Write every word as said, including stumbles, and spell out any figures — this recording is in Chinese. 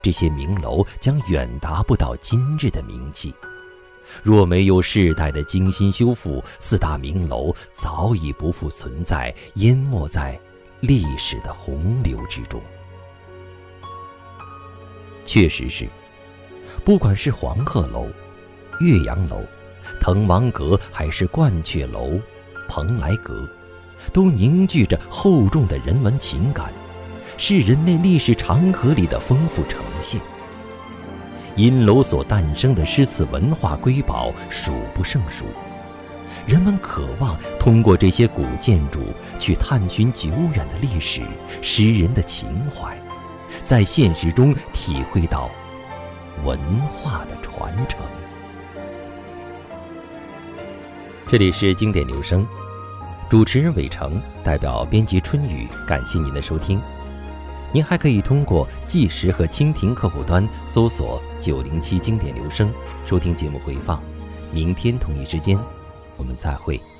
这些名楼将远达不到今日的名气。若没有世代的精心修复，四大名楼早已不复存在，淹没在历史的洪流之中。确实是，不管是黄鹤楼、岳阳楼、滕王阁，还是鹳雀楼、蓬莱阁，都凝聚着厚重的人文情感，是人类历史长河里的丰富呈现。因楼所诞生的诗词文化瑰宝数不胜数，人们渴望通过这些古建筑去探寻久远的历史、诗人的情怀，在现实中体会到文化的传承。这里是经典留声，主持人伟成，代表编辑春雨，感谢您的收听。您还可以通过纪实和蜻蜓客户端搜索九零七经典留声，收听节目回放。明天同一时间，我们再会。